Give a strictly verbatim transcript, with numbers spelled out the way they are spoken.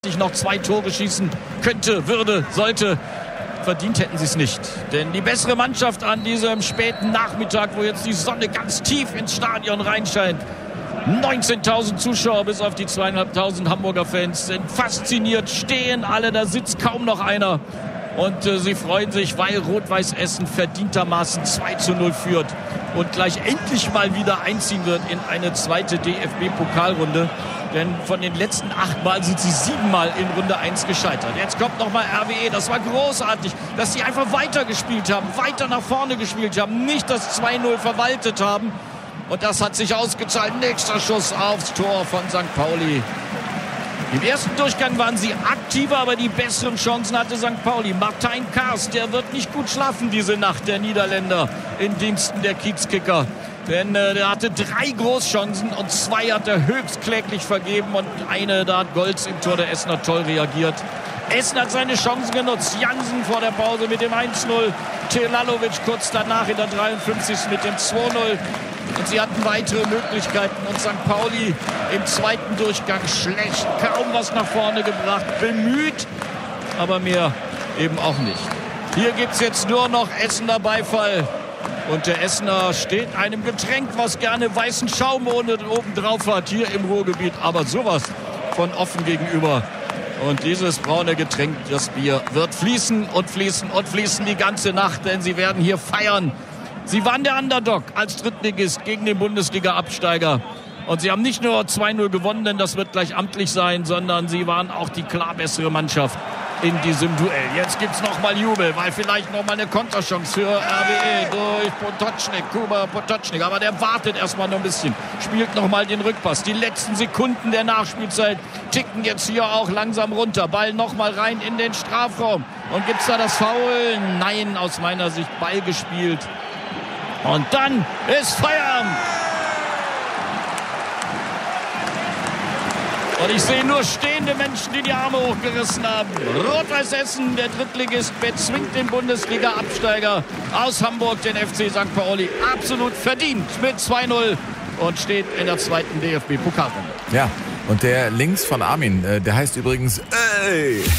sich noch zwei Tore schießen könnte, würde, sollte. Verdient hätten sie es nicht. Denn die bessere Mannschaft an diesem späten Nachmittag, wo jetzt die Sonne ganz tief ins Stadion reinscheint. neunzehntausend Zuschauer bis auf die zweieinhalbtausend Hamburger Fans sind fasziniert, stehen alle, da sitzt kaum noch einer. Und äh, sie freuen sich, weil Rot-Weiß Essen verdientermaßen zwei zu null führt und gleich endlich mal wieder einziehen wird in eine zweite D F B-Pokalrunde. Denn von den letzten acht Mal sind sie siebenmal in Runde eins gescheitert. Jetzt kommt nochmal R W E. Das war großartig, dass sie einfach weitergespielt haben, weiter nach vorne gespielt haben, nicht das zwei null verwaltet haben. Und das hat sich ausgezahlt. Nächster Schuss aufs Tor von Sankt Pauli. Im ersten Durchgang waren sie aktiver, aber die besseren Chancen hatte Sankt Pauli. Martijn Kaas, der wird nicht gut schlafen diese Nacht, der Niederländer, in Diensten der Kiezkicker. Denn äh, der hatte drei Großchancen und zwei hat er höchst kläglich vergeben. Und eine, da hat Golz im Tor der Essener toll reagiert. Essen hat seine Chancen genutzt. Jansen vor der Pause mit dem eins null. Telalovic kurz danach in der dreiundfünfzigsten mit dem zwei null. Und sie hatten weitere Möglichkeiten. Und Sankt Pauli im zweiten Durchgang schlecht. Kaum was nach vorne gebracht. Bemüht, aber mehr eben auch nicht. Hier gibt es jetzt nur noch Essener Beifall. Und der Essener steht einem Getränk, was gerne weißen Schaum oben drauf hat, hier im Ruhrgebiet. Aber sowas von offen gegenüber. Und dieses braune Getränk, das Bier, wird fließen und fließen und fließen die ganze Nacht. Denn sie werden hier feiern. Sie waren der Underdog als Drittligist gegen den Bundesliga-Absteiger. Und sie haben nicht nur zwei null gewonnen, denn das wird gleich amtlich sein, sondern sie waren auch die klar bessere Mannschaft in diesem Duell. Jetzt gibt es nochmal Jubel, weil vielleicht nochmal eine Konterchance für R W E durch Potočnik, Kuba Potočnik. Aber der wartet erstmal noch ein bisschen, spielt nochmal den Rückpass. Die letzten Sekunden der Nachspielzeit ticken jetzt hier auch langsam runter. Ball nochmal rein in den Strafraum. Und gibt es da das Foul? Nein, aus meiner Sicht Ball gespielt. Und dann ist Feierabend. Und ich sehe nur stehende Menschen, die die Arme hochgerissen haben. Rot-Weiß Essen, der Drittligist, bezwingt den Bundesliga-Absteiger aus Hamburg, den F C Sankt Pauli. Absolut verdient mit zwei null und steht in der zweiten D F B-Pokalrunde. Ja, und der links von Armin, der heißt übrigens Ey.